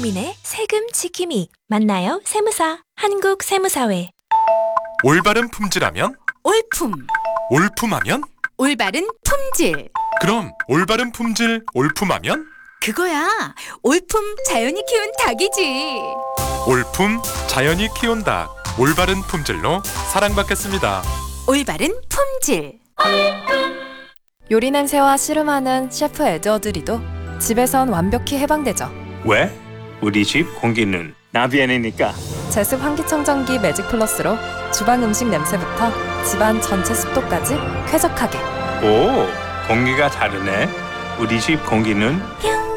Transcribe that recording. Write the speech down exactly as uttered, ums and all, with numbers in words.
국민의 세금 지킴이. 만나요 세무사. 한국세무사회. 올바른 품질하면? 올품, 올품하면? 올바른 품질. 그럼 올바른 품질 올품하면? 그거야. 올품 자연이 키운 닭이지. 올품 자연이 키운 닭. 올바른 품질로 사랑받겠습니다. 올바른 품질. 요리 냄새와 씨름하는 셰프 에드워드 리도 집에선 완벽히 해방되죠. 왜? 우리 집 공기는 나비엔이니까. 제습 환기청정기 매직 플러스로 주방 음식 냄새부터 집안 전체 습도까지 쾌적하게. 오, 공기가 다르네. 우리 집 공기는 뿅.